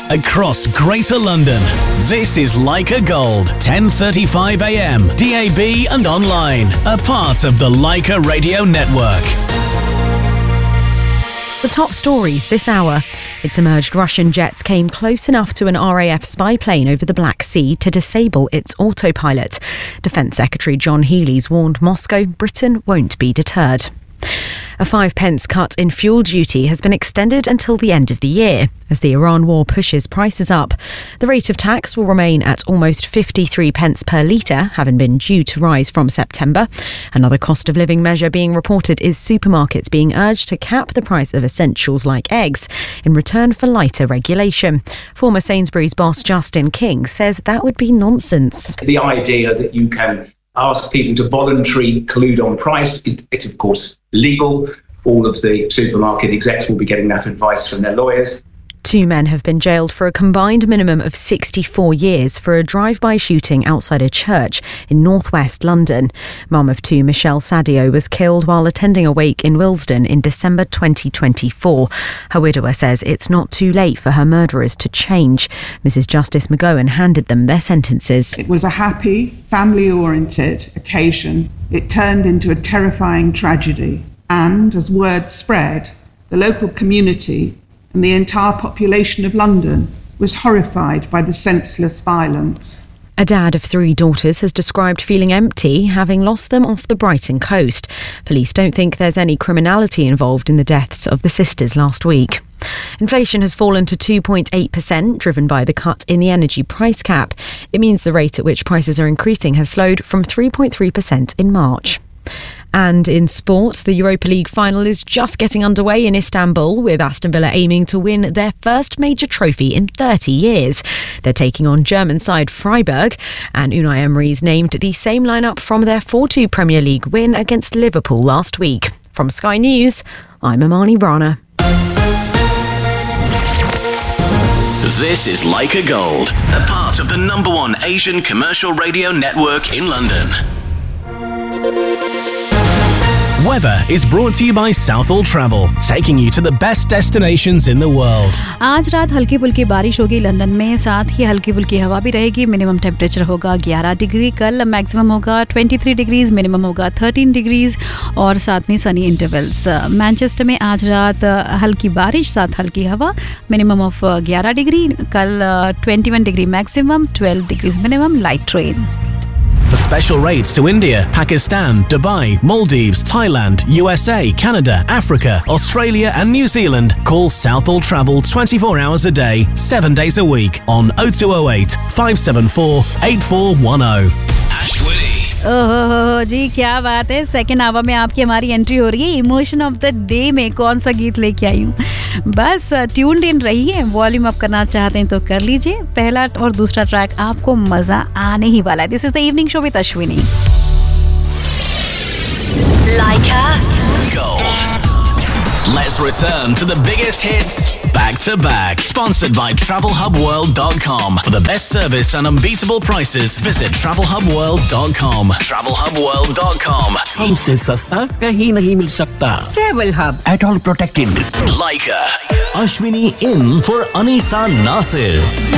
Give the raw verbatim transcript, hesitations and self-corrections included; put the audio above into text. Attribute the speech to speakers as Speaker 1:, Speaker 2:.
Speaker 1: across Greater London. This is Leica Gold, ten thirty-five a m, D A B and online, a part of the Leica Radio Network.
Speaker 2: The top stories this hour. It's emerged Russian jets came close enough to an R A F spy plane over the Black Sea to disable its autopilot. Defence Secretary John Healey's warned Moscow Britain won't be deterred. A five pence cut in fuel duty has been extended until the end of the year as the Iran war pushes prices up. The rate of tax will remain at almost fifty-three pence per litre, having been due to rise from September. Another cost of living measure being reported is supermarkets being urged to cap the price of essentials like eggs in return for lighter regulation. Former Sainsbury's boss Justin King says that would be nonsense.
Speaker 3: The idea that you can ask people to voluntarily collude on price, it, it's of course legal. All of the supermarket execs will be getting that advice from their lawyers.
Speaker 2: Two men have been jailed for a combined minimum of sixty-four years for a drive-by shooting outside a church in northwest London. Mum of two, Michelle Sadio, was killed while attending a wake in Willesden in December twenty twenty-four. Her widower says it's not too late for her murderers to change. Missus Justice McGowan handed them their sentences.
Speaker 4: It was a happy, family-oriented occasion. It turned into a terrifying tragedy. And as word spread, the local community and the entire population of London was horrified by the senseless violence.
Speaker 2: A dad of three daughters has described feeling empty, having lost them off the Brighton coast. Police don't think there's any criminality involved in the deaths of the sisters last week. Inflation has fallen to two point eight percent, driven by the cut in the energy price cap. It means the rate at which prices are increasing has slowed from three point three percent in March. And in sport, the Europa League final is just getting underway in Istanbul, with Aston Villa aiming to win their first major trophy in thirty years. They're taking on German side Freiburg, and Unai Emery's named the same lineup from their four two Premier League win against Liverpool last week. From Sky News, I'm Amani Rana.
Speaker 1: This is Leica Gold, a part of the number one Asian commercial radio network in London. Weather is brought to you by Southall Travel, taking you to the best destinations in the world.
Speaker 5: आज रात हल्की फुल्की बारिश होगी London में, साथ ही हल्की फुल्की हवा भी रहेगी. मिनिमम टेम्परेचर होगा ग्यारह डिग्री, कल मैक्सिमम होगा तेईस डिग्रीज, मिनिमम होगा तेरह डिग्रीज और साथ में सनी इंटरवल्स. मैनचेस्टर में आज रात हल्की बारिश साथ हल्की हवा, मिनिमम ऑफ ग्यारह डिग्री, कल इक्कीस डिग्री मैक्सिमम, बारह degrees minimum, light rain.
Speaker 1: For special rates to India, Pakistan, Dubai, Maldives, Thailand, U S A, Canada, Africa, Australia and New Zealand, call Southall Travel twenty-four hours a day, seven days a week on oh two oh eight, five seven four, eight four one oh. Ashwini.
Speaker 5: ओहो जी, क्या बात है. Second hour में आपकी हमारी entry हो रही है. इमोशन ऑफ द डे में कौन सा गीत लेके आई हूँ, बस ट्यून्ड इन रहिए. वॉल्यूम अप करना चाहते हैं तो कर लीजिए. पहला और दूसरा ट्रैक आपको मजा आने ही वाला है. This is the evening show with Ashwini.
Speaker 1: Leica Gold. Let's return to the biggest hits back to back. Sponsored by travel hub world dot com. For the best service and unbeatable prices, visit travel hub world dot com. travel hub world dot com.
Speaker 6: हमसे सस्ता कहीं नहीं मिल सकता. Travel Hub. At all protected.
Speaker 1: Leica. Ashwini in for Anisa Nasir.